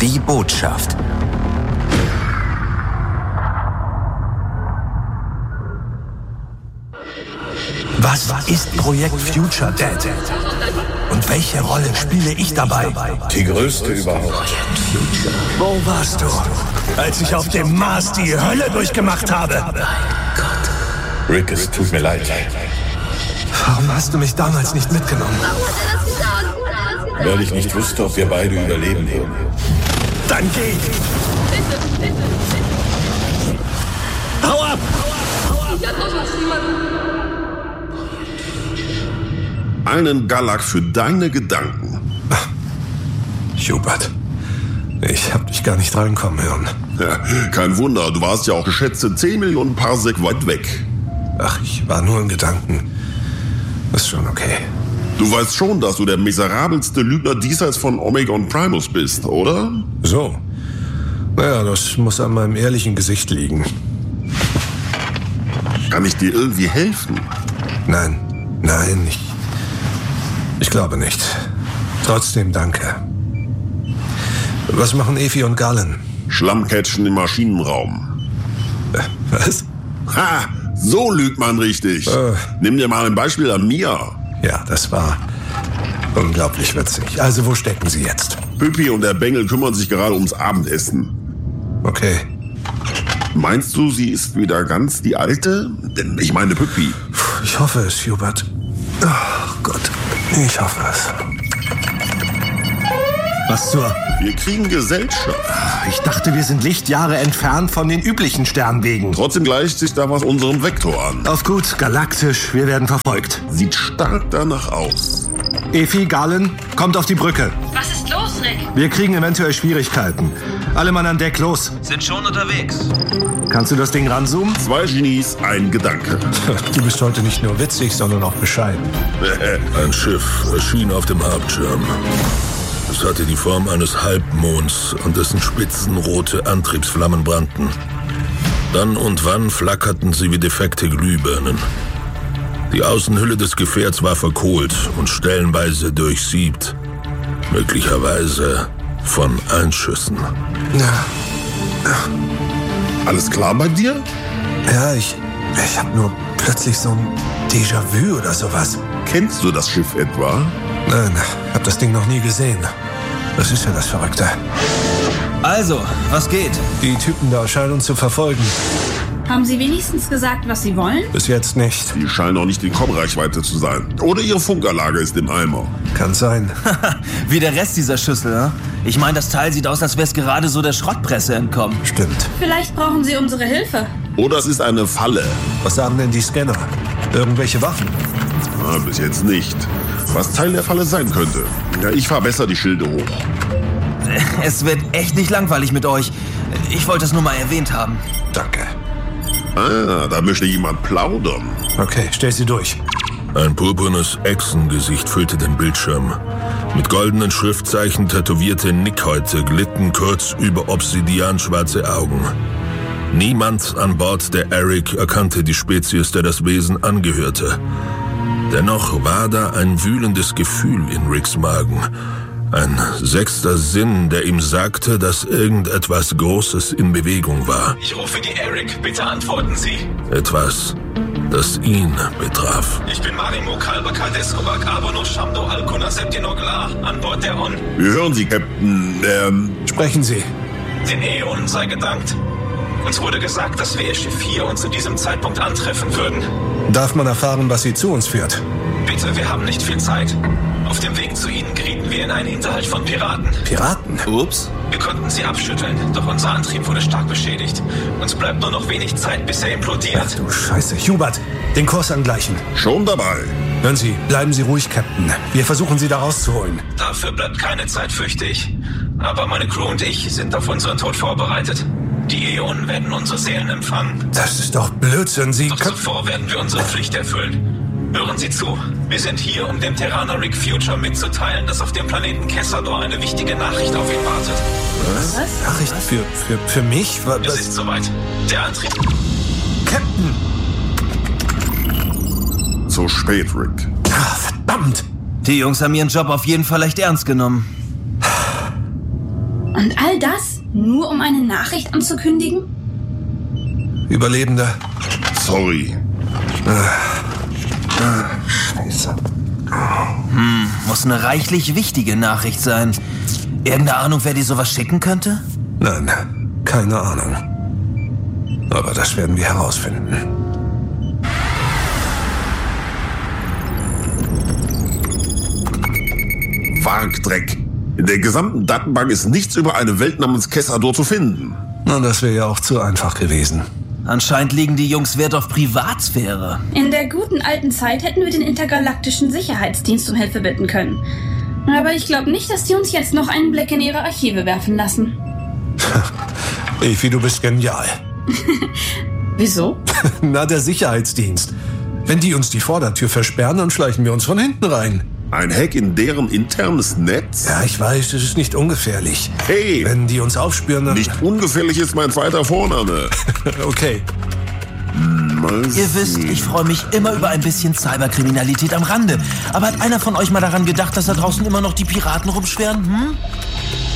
Die Botschaft. Was ist Projekt Future, Dad? Und welche Rolle spiele ich dabei? Die größte überhaupt. Wo warst du, als ich auf dem Mars die Hölle durchgemacht habe? Rick, es tut mir leid. Warum hast du mich damals nicht mitgenommen? Weil ich nicht wusste, ob wir beide überleben würden. Dann geh! Bitte. Hau ab! Einen Galak für deine Gedanken. Hubert, ich hab dich gar nicht reinkommen hören. Ja, kein Wunder, du warst ja auch geschätzte 10 Millionen Parsec weit weg. Ach, ich war nur in Gedanken. Ist schon okay. Du weißt schon, dass du der miserabelste Lügner diesseits von Omega und Primus bist, oder? So. Naja, das muss an meinem ehrlichen Gesicht liegen. Kann ich dir irgendwie helfen? Nein, ich glaube nicht. Trotzdem danke. Was machen Efi und Galen? Schlammcatchen im Maschinenraum. Was? Ha! So lügt man richtig. Nimm dir mal ein Beispiel an mir. Ja, das war unglaublich witzig. Also, wo stecken Sie jetzt? Püppi und der Bengel kümmern sich gerade ums Abendessen. Okay. Meinst du, sie ist wieder ganz die Alte? Denn ich meine Püppi. Ich hoffe es, Hubert. Oh Gott, ich hoffe es. Was zur... Wir kriegen Gesellschaft. Ich dachte, wir sind Lichtjahre entfernt von den üblichen Sternwegen. Trotzdem gleicht sich da was unserem Vektor an. Auf gut, galaktisch, wir werden verfolgt. Sieht stark danach aus. Efi, Galen, kommt auf die Brücke. Was ist los, Rick? Wir kriegen eventuell Schwierigkeiten. Alle Mann an Deck, los. Sind schon unterwegs. Kannst du das Ding ranzoomen? 2 Genies, ein Gedanke. Du bist heute nicht nur witzig, sondern auch bescheiden. Ein Schiff erschien auf dem Hauptschirm. Es hatte die Form eines Halbmonds und dessen Spitzen rote Antriebsflammen brannten. Dann und wann flackerten sie wie defekte Glühbirnen. Die Außenhülle des Gefährts war verkohlt und stellenweise durchsiebt. Möglicherweise von Einschüssen. Alles klar bei dir? Ja, ich hab nur plötzlich so ein Déjà-vu oder sowas. Kennst du das Schiff etwa? Nein, hab das Ding noch nie gesehen. Das ist ja das Verrückte. Also, was geht? Die Typen da scheinen uns zu verfolgen. Haben Sie wenigstens gesagt, was Sie wollen? Bis jetzt nicht. Die scheinen auch nicht in Kommreichweite zu sein. Oder ihre Funkanlage ist im Eimer. Kann sein. Wie der Rest dieser Schüssel, ne? Ich meine, das Teil sieht aus, als wäre es gerade so der Schrottpresse entkommen. Stimmt. Vielleicht brauchen Sie unsere Hilfe. Oder es ist eine Falle. Was sagen denn die Scanner? Irgendwelche Waffen? Bis jetzt nicht. Was Teil der Falle sein könnte. Ja, ich fahr besser die Schilde hoch. Es wird echt nicht langweilig mit euch. Ich wollte es nur mal erwähnt haben. Danke. Da möchte jemand plaudern. Okay, stell sie durch. Ein purpurnes Echsengesicht füllte den Bildschirm. Mit goldenen Schriftzeichen tätowierte Nickhäute glitten kurz über obsidianschwarze Augen. Niemand an Bord der Eric erkannte die Spezies, der das Wesen angehörte. Dennoch war da ein wühlendes Gefühl in Ricks Magen. Ein sechster Sinn, der ihm sagte, dass irgendetwas Großes in Bewegung war. Ich rufe die Eric, bitte antworten Sie. Etwas, das ihn betraf. Ich bin Marimo Kalbakat Escobar Abono Shamdo Alkuna Septinoglar an Bord der On. Wir hören Sie, Captain. Sprechen Sie. Den Äonen sei gedankt. Uns wurde gesagt, dass wir Ihr Schiff hier und zu diesem Zeitpunkt antreffen würden. Darf man erfahren, was sie zu uns führt? Bitte, wir haben nicht viel Zeit. Auf dem Weg zu Ihnen gerieten wir in einen Hinterhalt von Piraten. Piraten? Ups. Wir konnten sie abschütteln, doch unser Antrieb wurde stark beschädigt. Uns bleibt nur noch wenig Zeit, bis er implodiert. Du Scheiße. Hubert, den Kurs angleichen. Schon dabei. Hören Sie, bleiben Sie ruhig, Captain. Wir versuchen, Sie da rauszuholen. Dafür bleibt keine Zeit, fürchte ich. Aber meine Crew und ich sind auf unseren Tod vorbereitet. Die Äonen werden unsere Seelen empfangen. Das ist doch Blödsinn. Sie Doch zuvor werden wir unsere Pflicht erfüllen. Hören Sie zu. Wir sind hier, um dem Terraner Rick Future mitzuteilen, dass auf dem Planeten Kessador eine wichtige Nachricht auf ihn wartet. Was? Nachricht für mich? Es ist soweit. Der Antrieb... Captain! Zu spät, Rick. Verdammt! Die Jungs haben ihren Job auf jeden Fall echt ernst genommen. Und all das nur, um eine Nachricht anzukündigen? Überlebender. Sorry. Scheiße. Muss eine reichlich wichtige Nachricht sein. Irgendeine Ahnung, wer dir sowas schicken könnte? Nein, keine Ahnung. Aber das werden wir herausfinden. Quarkdreck. In der gesamten Datenbank ist nichts über eine Welt namens Kessador zu finden. Na, das wäre ja auch zu einfach gewesen. Anscheinend legen die Jungs Wert auf Privatsphäre. In der guten alten Zeit hätten wir den Intergalaktischen Sicherheitsdienst um Hilfe bitten können. Aber ich glaube nicht, dass die uns jetzt noch einen Blick in ihre Archive werfen lassen. Evi, du bist genial. Wieso? Na, der Sicherheitsdienst. Wenn die uns die Vordertür versperren, dann schleichen wir uns von hinten rein. Ein Hack in deren internes Netz? Ja, ich weiß, es ist nicht ungefährlich. Hey! Wenn die uns aufspüren, dann... Nicht ungefährlich ist mein zweiter Vorname. Okay. Ihr wisst, ich freue mich immer über ein bisschen Cyberkriminalität am Rande. Aber hat einer von euch mal daran gedacht, dass da draußen immer noch die Piraten rumschwirren?